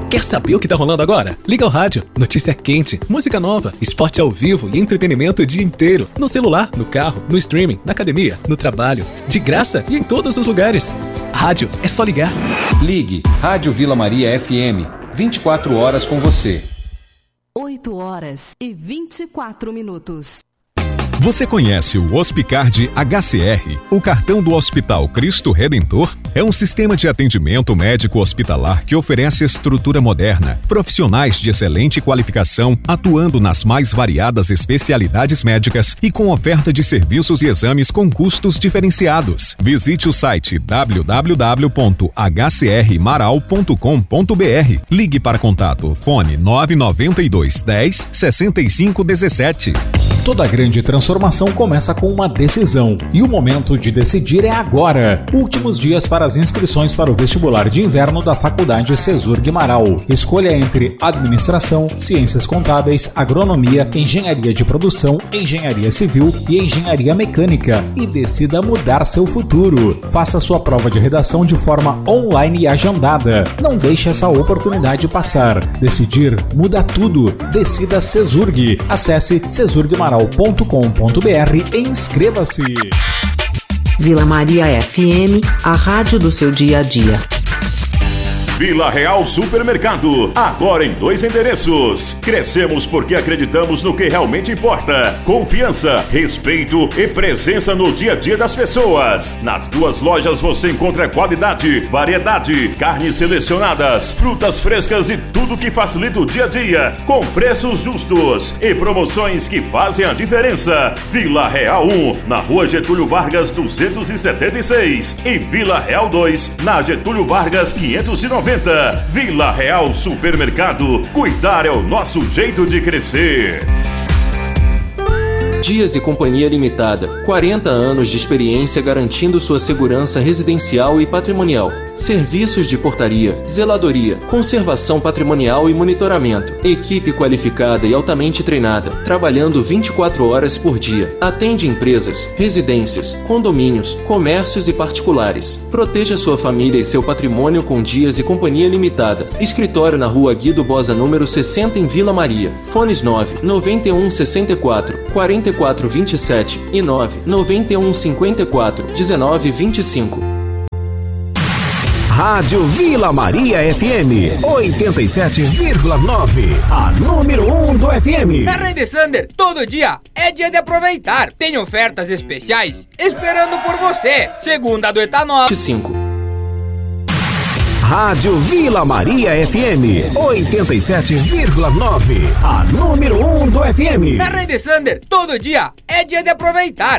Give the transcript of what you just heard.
Quer saber o que tá rolando agora? Liga o rádio, notícia quente, música nova, esporte ao vivo e entretenimento o dia inteiro. No celular, no carro, no streaming, na academia, no trabalho, de graça e em todos os lugares. Rádio, é só ligar. Ligue Rádio Vila Maria FM, 24 horas com você. 8h24. Você conhece o Hospicard HCR, o cartão do Hospital Cristo Redentor? É um sistema de atendimento médico hospitalar que oferece estrutura moderna, profissionais de excelente qualificação, atuando nas mais variadas especialidades médicas e com oferta de serviços e exames com custos diferenciados. Visite o site www.hcrmaral.com.br. Ligue para contato fone 992 10 65 17. Toda grande transformação começa com uma decisão, e o momento de decidir é agora. Últimos dias para as inscrições para o vestibular de inverno da Faculdade Cesur Guimarães. Escolha entre administração, ciências contábeis, agronomia, engenharia de produção, engenharia civil e engenharia mecânica e decida mudar seu futuro. Faça sua prova de redação de forma online e agendada. Não deixe essa oportunidade passar. Decidir muda tudo. Decida Cesurg. Acesse cesurguimarães.com.br e inscreva-se. Vila Maria FM, a rádio do seu dia a dia. Vila Real Supermercado, agora em 2 endereços. Crescemos porque acreditamos no que realmente importa. Confiança, respeito e presença no dia a dia das pessoas. Nas 2 lojas você encontra qualidade, variedade, carnes selecionadas, frutas frescas e tudo que facilita o dia a dia, com preços justos e promoções que fazem a diferença. Vila Real 1, na Rua Getúlio Vargas 276 e Vila Real 2, na Getúlio Vargas 590. Vila Real Supermercado. Cuidar é o nosso jeito de crescer. Dias e Companhia Limitada, 40 anos de experiência garantindo sua segurança residencial e patrimonial. Serviços de portaria, zeladoria, conservação patrimonial e monitoramento. Equipe qualificada e altamente treinada, trabalhando 24 horas por dia. Atende empresas, residências, condomínios, comércios e particulares. Proteja sua família e seu patrimônio com Dias e Companhia Limitada. Escritório na Rua Guido Bosa, número 60, em Vila Maria. Fones 9 91 64 44 27 e 9 91 54 19 25. Rádio Vila Maria FM 87,9, a número 1 do FM. Na Rede Sander, todo dia é dia de aproveitar. Tem ofertas especiais esperando por você. Segunda do etanol. 5. Rádio Vila Maria FM 87,9, a número 1 do FM. Na Rede Sander, todo dia é dia de aproveitar.